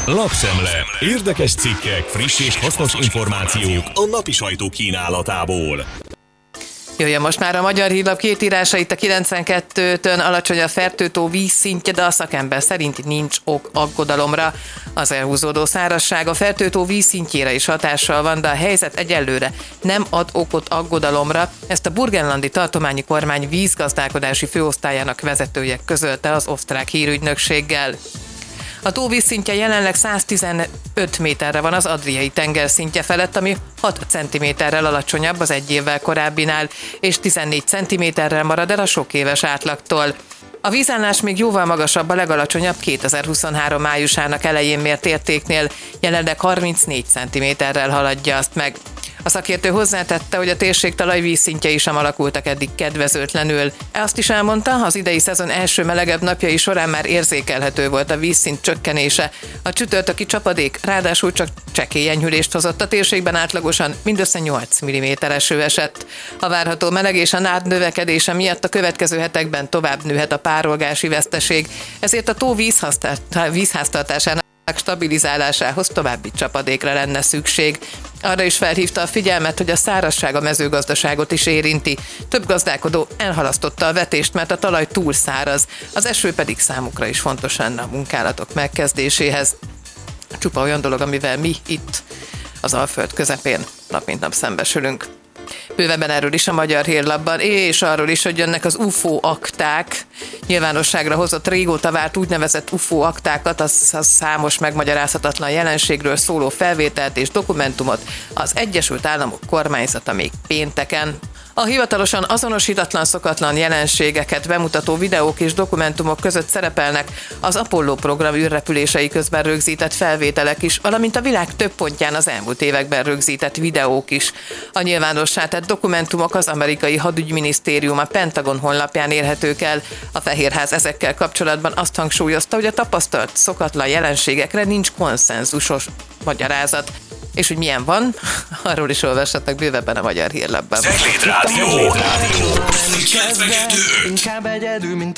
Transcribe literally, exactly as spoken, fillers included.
Lapszemle. Érdekes cikkek, friss és hasznos információk a napi sajtó kínálatából. Jöjjön most már a Magyar Hírlap két írása, itt a kilencvenkettőtön alacsony a Fertőtó vízszintje, de a szakember szerint nincs ok aggodalomra. Az elhúzódó szárazság a Fertőtó vízszintjére is hatással van, de a helyzet egyelőre nem ad okot aggodalomra. Ezt a burgenlandi tartományi kormány vízgazdálkodási főosztályának vezetője közölte az osztrák hírügynökséggel. A tó vízszintje jelenleg száztizenöt méterre van az Adriai tenger szintje felett, ami hat centiméterrel alacsonyabb az egy évvel korábbinál, és tizennégy centiméterrel marad el a sok éves átlagtól. A vízállás még jóval magasabb a legalacsonyabb kétezer-huszonhárom májusának elején mért értéknél, jelenleg harmincnégy centiméterrel haladja azt meg. A szakértő hozzátette, hogy a térség talajvízszintjei sem alakultak eddig kedvezőtlenül. Azt is elmondta, az idei szezon első melegebb napjai során már érzékelhető volt a vízszint csökkenése. A csütörtöki csapadék ráadásul csak csekély enyhülést hozott a térségben, átlagosan mindössze nyolc milliméter eső esett. A várható meleg és a nád növekedése miatt a következő hetekben tovább nőhet a párolgási veszteség, ezért a tó vízháztartásának stabilizálásához további csapadékra lenne szükség. Arra is felhívta a figyelmet, hogy a szárazság a mezőgazdaságot is érinti. Több gazdálkodó elhalasztotta a vetést, mert a talaj túl száraz, az eső pedig számukra is fontos lenne a munkálatok megkezdéséhez. Csupa olyan dolog, amivel mi itt az Alföld közepén nap mint nap szembesülünk. Bővebben erről is a Magyar Hírlapban, és arról is, hogy jönnek az u f o akták. Nyilvánosságra hozott régóta várt úgynevezett u f o aktákat, az, az számos megmagyarázhatatlan jelenségről szóló felvételt és dokumentumot az Egyesült Államok kormányzata még pénteken. A hivatalosan azonosítatlan szokatlan jelenségeket bemutató videók és dokumentumok között szerepelnek az Apollo program űrrepülései közben rögzített felvételek is, valamint a világ több pontján az elmúlt években rögzített videók is. A nyilvánossá tett dokumentumok az amerikai hadügyminisztérium, a Pentagon honlapján érhetők el. A Fehérház ezekkel kapcsolatban azt hangsúlyozta, hogy a tapasztalt szokatlan jelenségekre nincs konszenzusos magyarázat. És hogy milyen van, arról is olvassatok bővebben a Magyar Hírlapban. Cegléd Rádió! Inkább egyedül, mint